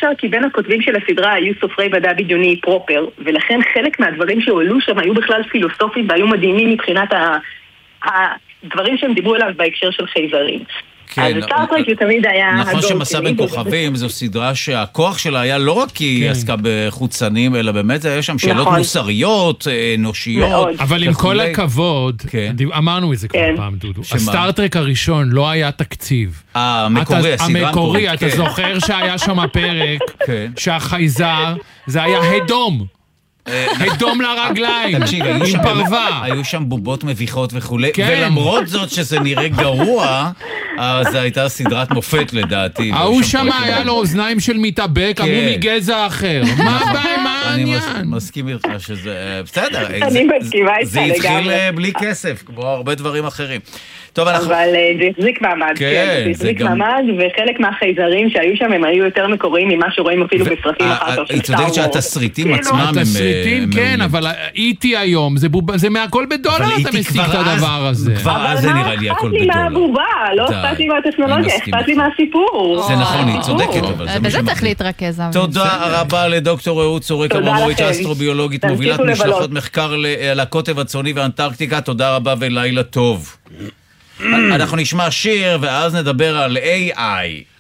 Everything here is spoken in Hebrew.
אפשר, כי בין הכותבים של הסדרה היו סופרי מדע בדיוני פרופר, ולכן חלק מהדברים שהועלו שם היו בכלל פילוסופיים והיו מדהימים מבחינת הדברים שהם דיברו אליו בהקשר של חייזרים. כן, אז סטארטרק זה תמיד היה... נכון שמסע בין כוכבים זו סדרה שהכוח שלה היה לא רק כי היא עסקה בחוצנים, אלא באמת היה שם שאלות מוסריות, אנושיות. אבל עם כל הכבוד, אמרנו את זה כבר פעם, דודו, הסטארטרק הראשון לא היה תקציב. המקורי, הסדרה המקורי, אתה זוכר שהיה שם הפרק שהחייזר, זה היה הדום. הדום לרגליים, עם פרווה. היו שם בובות מביכות וכולי, ולמרות זאת שזה נראה גרוע, אז הייתה סדרת מופת לדעתי. ההוא שם היה לו אוזניים של מתאבק, אמרו מגזע אחר. מה העניין? אני מסכים איתך שזה... בסדר, אני מסכימה איתך זה התחיל בלי כסף, כמו הרבה דברים אחרים. אבל זה החזיק מעמד, זה החזיק מעמד, וחלק מהחייזרים שהיו שם הם היו יותר מקוריים ממה שרואים אפילו בסרטים אחר כך. היא צודקת שהתסריטים עצמם הם... התסריטים כן, אבל איתי היום, זה מהכל בדולר אתה מסיק את הדבר הזה. כבר אז זה נראה לי הכל בדולר. אבל מה אכפת לי מהבובה, לא אכפת לי מהטכנולוגיה, אכפת לי מהסיפור. זה נכון, היא צודקת, אבל זה בזה צריך להתרכז. תודה רבה לדוקטור רעות צוריק אברמוביץ', אסטרוביולוגית, מובילת משלחות מחקר לקוטב הצפוני ואנטארקטיקה. תודה רבה ולילה טוב. אנחנו נשמע שיר ואז נדבר על AI.